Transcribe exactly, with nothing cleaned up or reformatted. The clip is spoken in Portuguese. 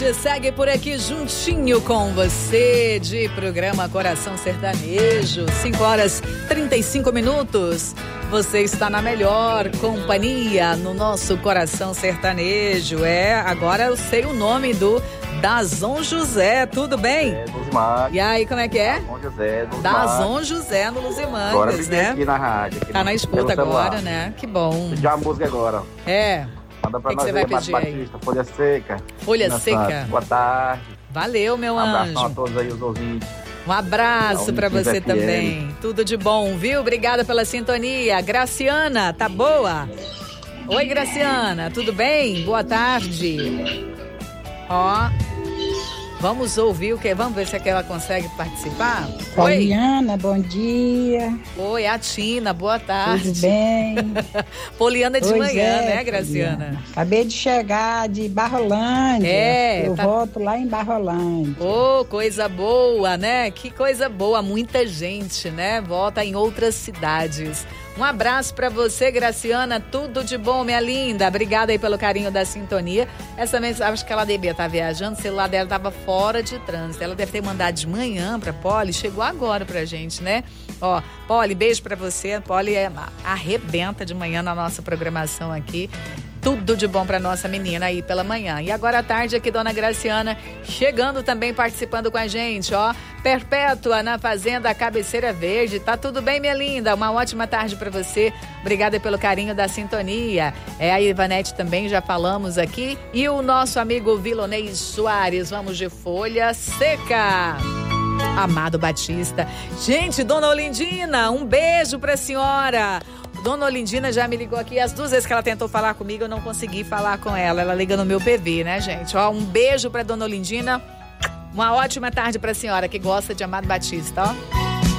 Segue por aqui juntinho com você de programa Coração Sertanejo, cinco horas e trinta e cinco minutos. Você está na melhor companhia no nosso Coração Sertanejo. É, agora eu sei o nome do Dazon José, tudo bem? É, Luzimar. E aí, como é que é? Dazon José, Dazon José no Luzimangas, agora né? Aqui na rádio. Aqui tá no, na escuta agora, né? Que bom. Pedir a música agora. É. Manda pra que nós que você vai aí, pedir aí? Batista, Folha Seca. Folha Minas Seca. Santos. Boa tarde. Valeu, meu Um anjo. abração a todos aí, os ouvintes. Um abraço pra você F M. também. Tudo de bom, viu? Obrigada pela sintonia. Graciana, tá boa? Oi, Graciana, tudo bem? Boa tarde. Ó, vamos ouvir o que? Vamos ver se ela consegue participar? Oi. Poliana, bom dia. Oi, a Tina, boa tarde. Tudo bem? Poliana de Pois manhã, é, né, Graciana? Poliana. Acabei de chegar de Barrolândia. É, Eu tá... volto lá em Barrolândia. Ô, oh, coisa boa, né? Que coisa boa, muita gente, né? Volta em outras cidades. Um abraço pra você, Graciana, tudo de bom, minha linda. Obrigada aí pelo carinho da sintonia. Essa mensagem, acho que ela devia estar viajando, o celular dela estava fora de trânsito. Ela deve ter mandado de manhã pra Poli, chegou agora pra gente, né? Ó, Poli, beijo pra você. Poli é, arrebenta de manhã na nossa programação aqui. Tudo de bom pra nossa menina aí pela manhã. E agora à tarde aqui, dona Graciana, chegando também, participando com a gente, ó. Perpétua na Fazenda Cabeceira Verde. Tá tudo bem, minha linda? Uma ótima tarde pra você. Obrigada pelo carinho da sintonia. É a Ivanete também, já falamos aqui. E o nosso amigo Vilonei Soares. Vamos de Folha Seca. Amado Batista. Gente, dona Olindina, um beijo pra senhora. Dona Olindina já me ligou aqui, as duas vezes que ela tentou falar comigo, eu não consegui falar com ela. Ela liga no meu P V, né, gente? Ó, um beijo pra Dona Olindina. Uma ótima tarde pra senhora que gosta de Amado Batista, ó.